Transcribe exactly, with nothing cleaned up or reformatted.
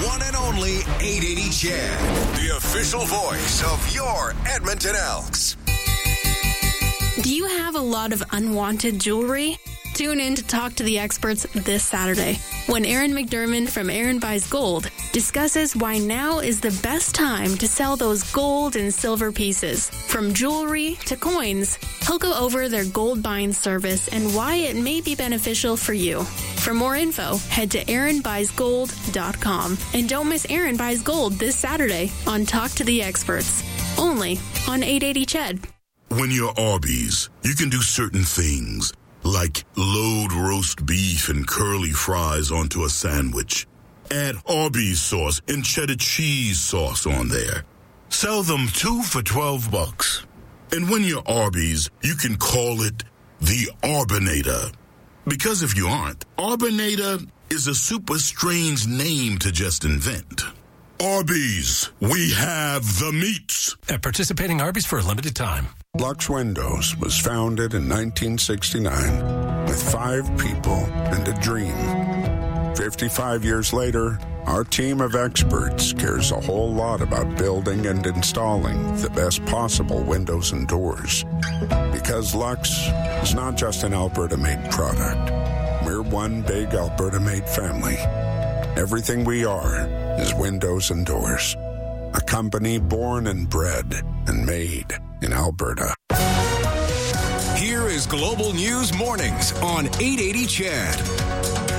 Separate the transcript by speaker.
Speaker 1: one and only eight eighty Chad, the official voice of your Edmonton Elks.
Speaker 2: Do you have a lot of unwanted jewelry? Tune in to Talk to the Experts this Saturday when Aaron McDermott from Aaron Buys Gold discusses why now is the best time to sell those gold and silver pieces. From jewelry to coins, he'll go over their gold buying service and why it may be beneficial for you. For more info, head to aaron buys gold dot com. And don't miss Aaron Buys Gold this Saturday on Talk to the Experts, only on eight eighty C H E D.
Speaker 3: When you're Arby's, you can do certain things, like load roast beef and curly fries onto a sandwich. Add Arby's sauce and cheddar cheese sauce on there. Sell them two for twelve bucks. And when you're Arby's, you can call it the Arbinator. Because if you aren't, Arbinator is a super strange name to just invent. Arby's, we have the meats.
Speaker 4: At participating Arby's for a limited time.
Speaker 5: Lux Windows was founded in nineteen sixty-nine with five people and a dream. fifty-five years later, our team of experts cares a whole lot about building and installing the best possible windows and doors. Because Lux is not just an Alberta-made product. We're one big Alberta-made family. Everything we are is windows and doors. A company born and bred and made in Alberta.
Speaker 1: Here is Global News Mornings on eight eighty C H E D.